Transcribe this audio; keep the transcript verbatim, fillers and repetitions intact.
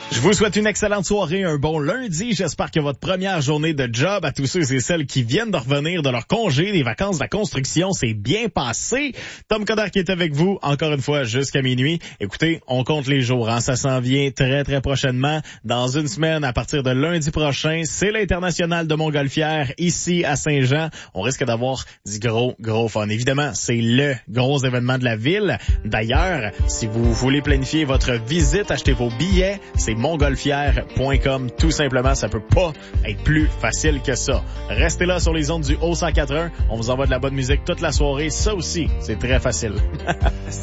Je vous souhaite une excellente soirée, un bon lundi. J'espère que votre première journée de job, à tous ceux et celles qui viennent de revenir de leur congé, des vacances de la construction, s'est bien passé. Tom Coderre qui est avec vous, encore une fois, jusqu'à minuit. Écoutez, on compte les jours, hein. Ça s'en vient très, très prochainement. Dans une semaine, à partir de lundi prochain, c'est l'International de Montgolfière, ici à Saint-Jean. On risque d'avoir du gros, gros fun. Évidemment, c'est le gros événement de la ville. D'ailleurs, si vous voulez planifier votre visite, achetez vos billets, c'est montgolfière point com. Tout simplement, ça peut pas être plus facile que ça. Restez là sur les ondes du Haut cent quatre-vingts. On vous envoie de la bonne musique toute la soirée. Ça aussi, c'est très facile.